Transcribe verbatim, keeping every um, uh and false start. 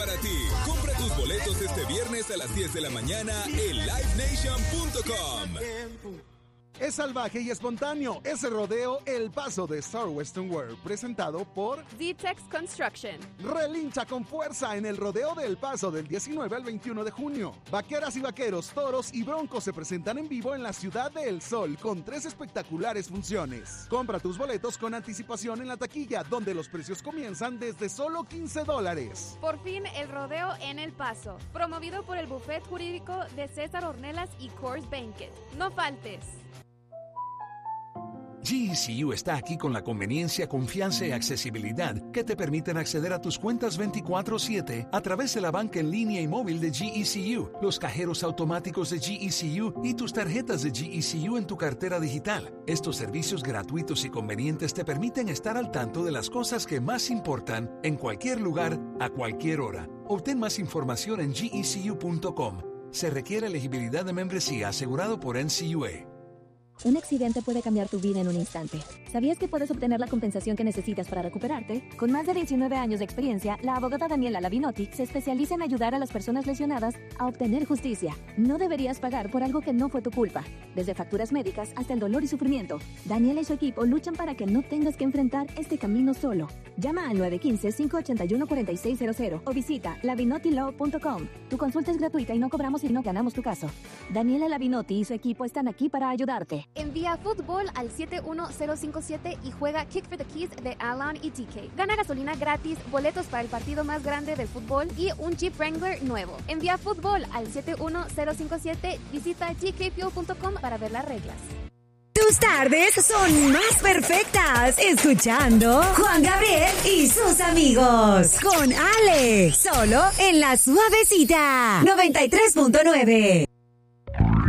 Para ti, compra tus boletos este viernes a las diez de la mañana en live nation punto com. Es salvaje y espontáneo. Es el rodeo El Paso de Star Western World, presentado por Z-Tex Construction. Relincha con fuerza en el rodeo de El Paso del diecinueve al veintiuno de junio. Vaqueras y vaqueros, toros y broncos se presentan en vivo en la Ciudad del Sol con tres espectaculares funciones. Compra tus boletos con anticipación en la taquilla, donde los precios comienzan desde solo quince dólares. Por fin el rodeo en El Paso, promovido por el bufet jurídico de César Ornelas y Coors Banquet. No faltes. G E C U está aquí con la conveniencia, confianza y accesibilidad que te permiten acceder a tus cuentas veinticuatro siete a través de la banca en línea y móvil de G E C U, los cajeros automáticos de G E C U y tus tarjetas de G E C U en tu cartera digital. Estos servicios gratuitos y convenientes te permiten estar al tanto de las cosas que más importan en cualquier lugar, a cualquier hora. Obtén más información en G E C U punto com. Se requiere elegibilidad de membresía asegurado por N C U A. Un accidente puede cambiar tu vida en un instante. ¿Sabías que puedes obtener la compensación que necesitas para recuperarte? Con más de diecinueve años de experiencia, la abogada Daniela Lavinotti se especializa en ayudar a las personas lesionadas a obtener justicia. No deberías pagar por algo que no fue tu culpa. Desde facturas médicas hasta el dolor y sufrimiento, Daniela y su equipo luchan para que no tengas que enfrentar este camino solo. Llama al nueve uno cinco, cinco ocho uno, cuatro seis cero cero o visita lavinotti law punto com. Tu consulta es gratuita y no cobramos si no ganamos tu caso. Daniela Lavinotti y su equipo están aquí para ayudarte. Envía fútbol al siete uno cero cinco siete y juega Kick for the Keys de Alan y T K. Gana gasolina gratis, boletos para el partido más grande del fútbol y un Jeep Wrangler nuevo. Envía fútbol al siete uno cero cinco siete. Visita t k fuel punto com para ver las reglas. Tus tardes son más perfectas escuchando Juan Gabriel y sus amigos con Ale, solo en La Suavecita noventa y tres punto nueve.